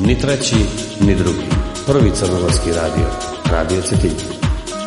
Ni treći, ni drugi. Prvi crnogorski radio. Radio Cetinje.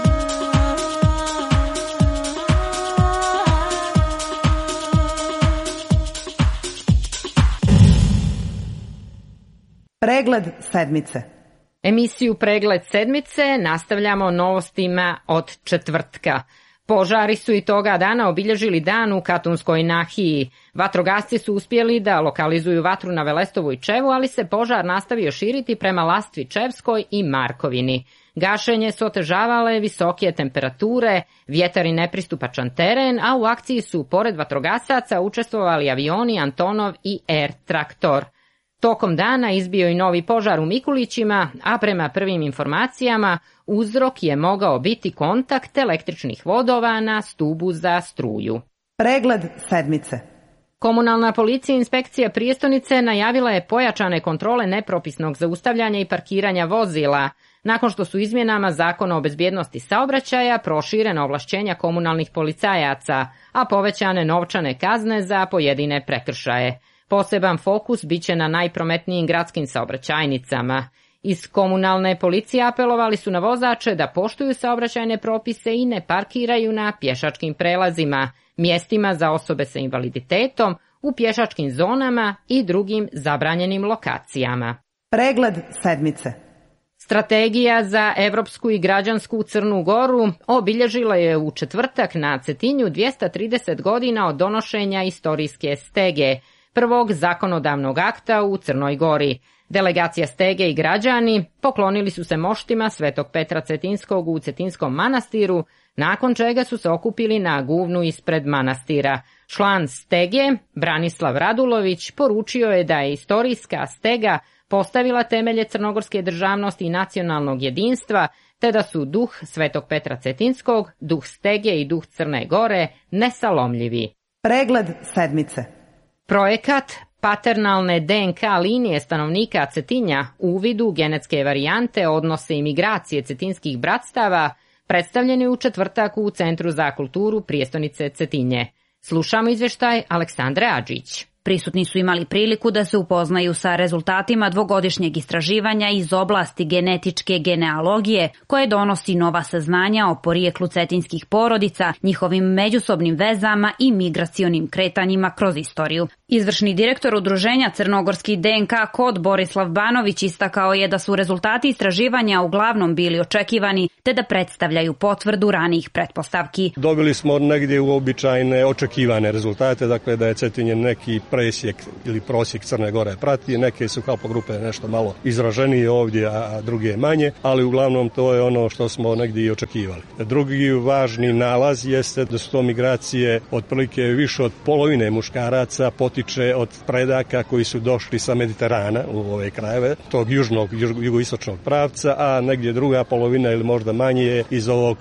Pregled sedmice. Emisiju Pregled sedmice nastavljamo novostima od četvrtka. Požari su i toga dana obilježili dan u Katunskoj nahiji. Vatrogasci su uspjeli da lokalizuju vatru na Velestovu i Čevu, ali se požar nastavio širiti prema Lastvi Čevskoj i Markovini. Gašenje su otežavale visoke temperature, vjetar i nepristupačan teren, a u akciji su pored vatrogasaca učestvovali avioni Antonov i Air Traktor. Tokom dana izbio i novi požar u Mikulićima, a prema prvim informacijama uzrok je mogao biti kontakt električnih vodova na stubu za struju. Pregled sedmice. Komunalna policija i inspekcija prijestonice najavila je pojačane kontrole nepropisnog zaustavljanja i parkiranja vozila, nakon što su izmjenama Zakona o bezbjednosti saobraćaja proširena ovlašćenja komunalnih policajaca, a povećane novčane kazne za pojedine prekršaje. Poseban fokus biće na najprometnijim gradskim saobraćajnicama. Iz komunalne policije apelovali su na vozače da poštuju saobraćajne propise i ne parkiraju na pješačkim prelazima, mjestima za osobe sa invaliditetom, u pješačkim zonama i drugim zabranjenim lokacijama. Pregled sedmice. Strategija za evropsku i građansku Crnu Goru obilježila je u četvrtak na Cetinju 230 godina od donošenja istorijske stege, prvog zakonodavnog akta u Crnoj Gori. Delegacija stege i građani poklonili su se moštima Svetog Petra Cetinskog u Cetinskom manastiru, nakon čega su se okupili na guvnu ispred manastira. Član stege, Branislav Radulović, poručio je da je istorijska stega postavila temelje crnogorske državnosti i nacionalnog jedinstva, te da su duh Svetog Petra Cetinskog, duh stege i duh Crne Gore nesalomljivi. Pregled sedmice. Projekat paternalne DNK linije stanovnika Cetinja u uvidu genetske varijante, odnose i migracije cetinskih bratstava predstavljen je u četvrtak u Centru za kulturu prijestonice Cetinje. Slušamo izvještaj Aleksandre Adžić. Prisutni su imali priliku da se upoznaju sa rezultatima dvogodišnjeg istraživanja iz oblasti genetičke genealogije, koje donosi nova saznanja o porijeklu cetinskih porodica, njihovim međusobnim vezama i migracionim kretanjima kroz istoriju. Izvršni direktor udruženja Crnogorski DNK kod Borislav Banović istakao je da su rezultati istraživanja uglavnom bili očekivani, te da predstavljaju potvrdu ranijih pretpostavki. Dobili smo negdje uobičajene očekivane rezultate, dakle da je Cetinje neki presjek ili prosjek Crne Gore prati, neke su kao po grupe nešto malo izraženije ovdje, a druge manje, ali uglavnom to je ono što smo negdje i očekivali. Drugi važni nalaz jeste da su to migracije otprilike više od polovine muškaraca potiče od predaka koji su došli sa Mediterana u ove krajeve, tog jugoistočnog pravca, a negdje druga polovina ili možda manje iz ovog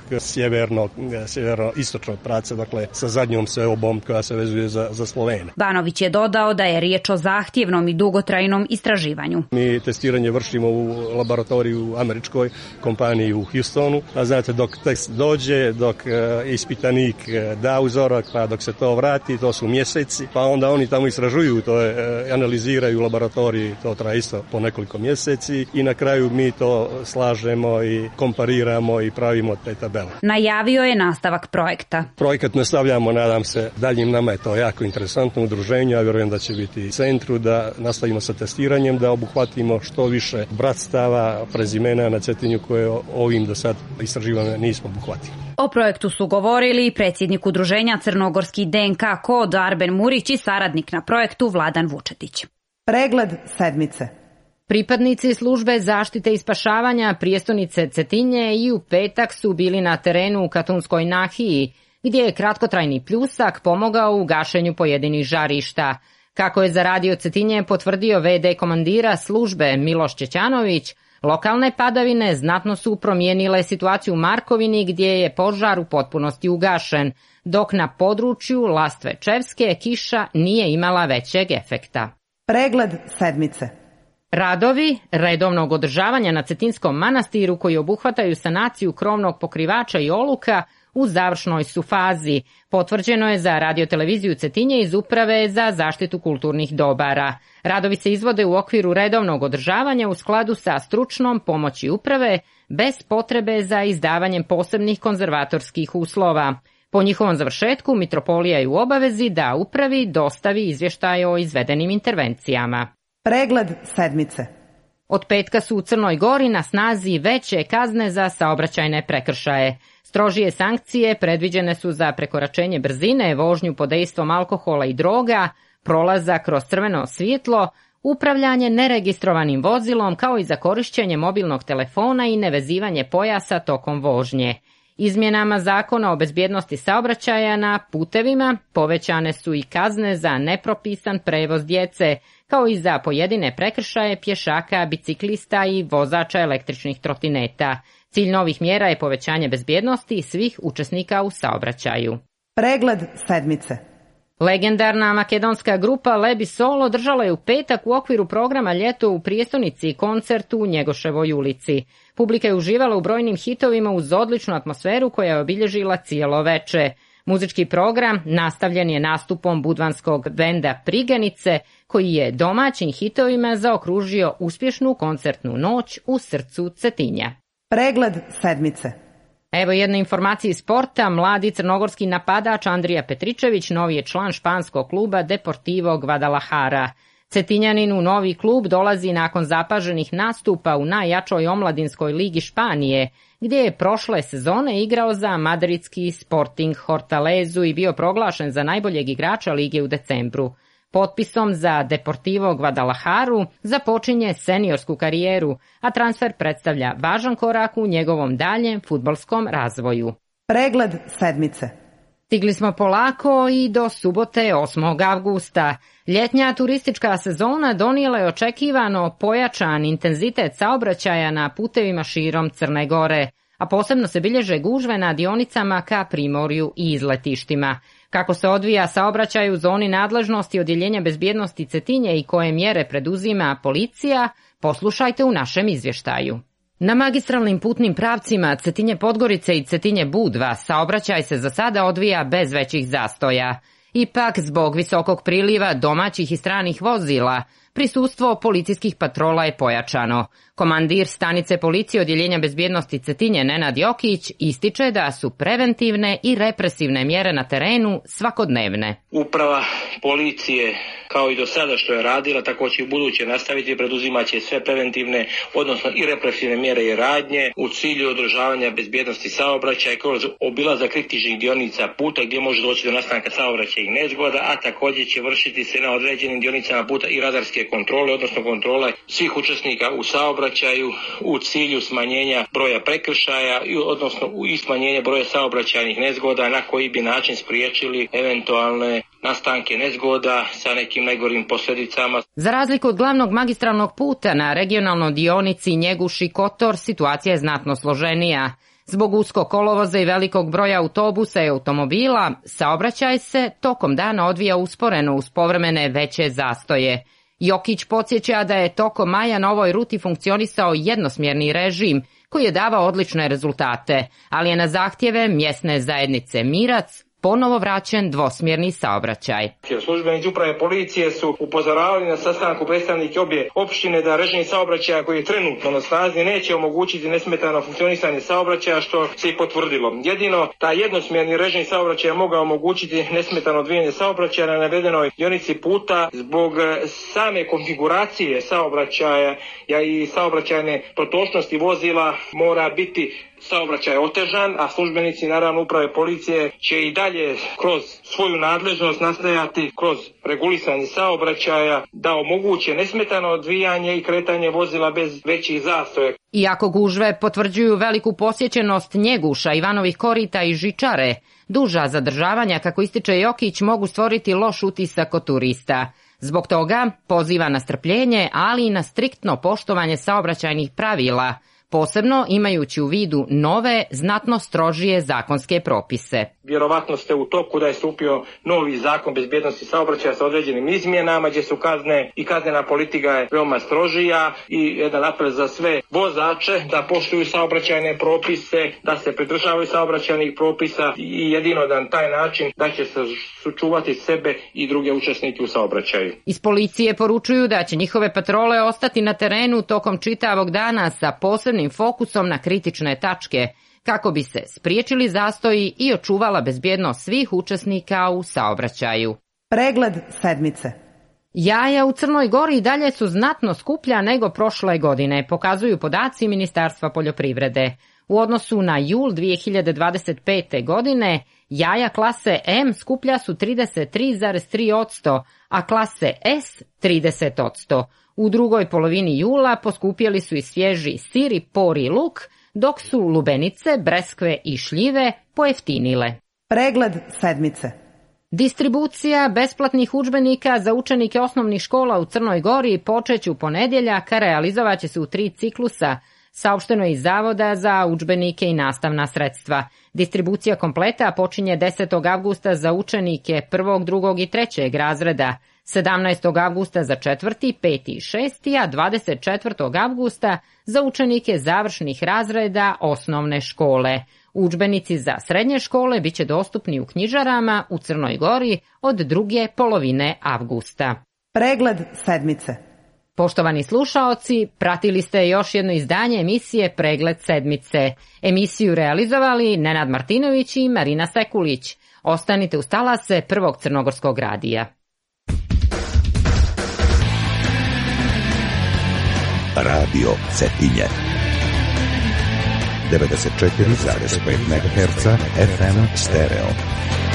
sjeverno-istočnog pravca, dakle sa zadnjom seobom koja se vezuje za Slovene. Banović je dodao da je riječ o zahtjevnom i dugotrajnom istraživanju. Mi testiranje vršimo u laboratoriju u američkoj kompaniji u Houstonu. A znate, dok test dođe, dok ispitanik da uzorak, pa dok se to vrati, to su mjeseci, pa onda oni tamo istražuju, to analiziraju u laboratoriji, to traje isto po nekoliko mjeseci i na kraju mi to slažemo i kompariramo i pravimo te tabele. Najavio je nastavak projekta. Projekat nastavljamo, nadam se, daljnjim, nama je to jako interesantno udruženje, ja vjerujem da će biti u centru, da nastavimo sa testiranjem, da obuhvatimo što više bratstava, prezimena na Cetinju koje ovim do sad istraživanja nismo obuhvatili. O projektu su govorili predsjednik udruženja Crnogorski DNK kod Arben Murić i saradnik na projektu Vladan Vučetić. Pregled sedmice. Pripadnici službe zaštite i spašavanja prijestonice Cetinje i u petak su bili na terenu u Katunskoj nahiji, gdje je kratkotrajni pljusak pomogao u gašenju pojedinih žarišta. Kako je za Radio Cetinje potvrdio VD komandira službe Miloš Čećanović, lokalne padavine znatno su promijenile situaciju u Markovini, gdje je požar u potpunosti ugašen, dok na području Lastve Čevske kiša nije imala većeg efekta. Pregled sedmice. Radovi redovnog održavanja na Cetinskom manastiru, koji obuhvataju sanaciju krovnog pokrivača i oluka, u završnoj su fazi. Potvrđeno je za radioteleviziju Cetinje iz Uprave za zaštitu kulturnih dobara. Radovi se izvode u okviru redovnog održavanja u skladu sa stručnom pomoći uprave, bez potrebe za izdavanjem posebnih konzervatorskih uslova. Po njihovom završetku, mitropolija je u obavezi da upravi dostavi izvještaj o izvedenim intervencijama. Pregled sedmice. Od petka su u Crnoj Gori na snazi veće kazne za saobraćajne prekršaje. Strožije sankcije predviđene su za prekoračenje brzine, vožnju pod dejstvom alkohola i droga, prolazak kroz crveno svjetlo, upravljanje neregistrovanim vozilom kao i za korišćenje mobilnog telefona i nevezivanje pojasa tokom vožnje. Izmjenama Zakona o bezbjednosti saobraćaja na putevima povećane su i kazne za nepropisan prevoz djece, kao i za pojedine prekršaje pješaka, biciklista i vozača električnih trotineta. Cilj novih mjera je povećanje bezbjednosti svih učesnika u saobraćaju. Pregled sedmice. Legendarna makedonska grupa Lebi Sol održala je u petak u okviru programa Ljeto u prijestolnici koncert u Njegoševoj ulici. Publika je uživala u brojnim hitovima uz odličnu atmosferu koja je obilježila cijelo veče. Muzički program nastavljen je nastupom budvanskog benda Prigenice, koji je domaćim hitovima zaokružio uspješnu koncertnu noć u srcu Cetinja. Pregled sedmice. Evo jedne informacije iz sporta. Mladi crnogorski napadač Andrija Petričević novi je član španskog kluba Deportivo Guadalajara. Cetinjanin u novi klub dolazi nakon zapaženih nastupa u najjačoj omladinskoj ligi Španije, gdje je prošle sezone igrao za madridski Sporting Hortalezu i bio proglašen za najboljeg igrača lige u decembru. Potpisom za Deportivo Guadalajaru započinje seniorsku karijeru, a transfer predstavlja važan korak u njegovom daljem fudbalskom razvoju. Pregled sedmice. Stigli smo polako i do subote 8. avgusta. Ljetnja turistička sezona donijela je očekivano pojačan intenzitet saobraćaja na putevima širom Crne Gore, a posebno se bilježe gužve na dionicama ka primorju i izletištima. Kako se odvija saobraćaj u zoni nadležnosti Odjeljenja bezbjednosti Cetinje i koje mjere preduzima policija, poslušajte u našem izvještaju. Na magistralnim putnim pravcima Cetinje Podgorice i Cetinje Budva saobraćaj se za sada odvija bez većih zastoja. Ipak, zbog visokog priliva domaćih i stranih vozila, prisustvo policijskih patrola je pojačano. Komandir stanice policije Odjeljenja bezbjednosti Cetinje Nenad Jokić ističe da su preventivne i represivne mjere na terenu svakodnevne. Uprava policije, kao i do sada što je radila, tako će i buduće nastaviti, preduzimat će sve preventivne, odnosno i represivne mjere i radnje u cilju održavanja bezbjednosti saobraćaja kroz obilazak kritičnih dionica puta gdje može doći do nastanka saobraćajnih nezgoda, a također će vršiti se na određenim dionicama puta i radarske kontrole, odnosno kontrole svih učesnika u saobraćaju u cilju smanjenja broja prekršaja, odnosno i smanjenja broja saobraćajnih nezgoda na koji bi način spriječili eventualne nastanke nezgoda sa nekim najgorim posljedicama. Za razliku od glavnog magistralnog puta na regionalnoj dionici Njeguš i Kotor situacija je znatno složenija. Zbog uskog kolovoza i velikog broja autobusa i automobila, saobraćaj se tokom dana odvija usporeno uz povremene veće zastoje. Jokić podsjeća da je tokom maja na ovoj ruti funkcionisao jednosmjerni režim koji je davao odlične rezultate, ali je na zahtjeve mjesne zajednice Mirac ponovo vraćen dvosmjerni saobraćaj. Službenici uprave policije su upozoravali na sastanku predstavnike obje opštine da režim saobraćaja koji je trenutno na snazi neće omogućiti nesmetano funkcionisanje saobraćaja, što se i potvrdilo. Jedino taj jednosmjerni režim saobraćaja mogao omogućiti nesmetano odvijanje saobraćaja na navedenoj dionici puta zbog same konfiguracije saobraćaja i saobraćajne protočnosti vozila mora biti saobraćaj otežan, a službenici naravno uprave policije će i dalje kroz svoju nadležnost nastojati kroz regulisanje saobraćaja da omoguće nesmetano odvijanje i kretanje vozila bez većih zastoja. Iako gužve potvrđuju veliku posjećenost Njeguša, Ivanovih korita i žičare, duža zadržavanja, kako ističe Jokić, mogu stvoriti loš utisak kod turista. Zbog toga poziva na strpljenje, ali i na striktno poštovanje saobraćajnih pravila, posebno imajući u vidu nove, znatno strožije zakonske propise. Vjerovatno ste u toku da je stupio novi zakon bezbjednosti saobraćaja sa određenim izmjenama, gdje su kazne i kaznena politika je veoma strožija i jedan apel za sve vozače da poštuju saobraćajne propise, da se pridržavaju saobraćajnih propisa i jedino na taj način da će se sačuvati sebe i druge učesnike u saobraćaju. Iz policije poručuju da će njihove patrole ostati na terenu tokom čitavog dana sa posebnim fokusom na kritične tačke, kako bi se spriječili zastoji i očuvala bezbjednost svih učesnika u saobraćaju. Pregled sedmice. Jaja u Crnoj Gori dalje su znatno skuplja nego prošle godine, pokazuju podaci Ministarstva poljoprivrede. U odnosu na jul 2025. godine, jaja klase M skuplja su 33,3%, a klase S 30%. U drugoj polovini jula poskupjeli su i svježi sir i por i luk, dok su lubenice, breskve i šljive pojeftinile. Pregled sedmice. Distribucija besplatnih udžbenika za učenike osnovnih škola u Crnoj Gori počeće u ponedjeljak, a realizovat će se u 3 ciklusa, saopšteno je iz Zavoda za udžbenike i nastavna sredstva. Distribucija kompleta počinje 10. avgusta za učenike 1., 2. i 3. razreda, 17. avgusta za 4., 5. i 6., a 24. avgusta za učenike završnih razreda osnovne škole. Udžbenici za srednje škole biće dostupni u knjižarama u Crnoj Gori od druge polovine avgusta. Pregled sedmice. Poštovani slušaoci, pratili ste još jedno izdanje emisije Pregled sedmice. Emisiju realizovali Nenad Martinović i Marina Sekulić. Ostanite uz talase Prvog crnogorskog radija. Radio Cetinje 94,5 MHz FM stereo.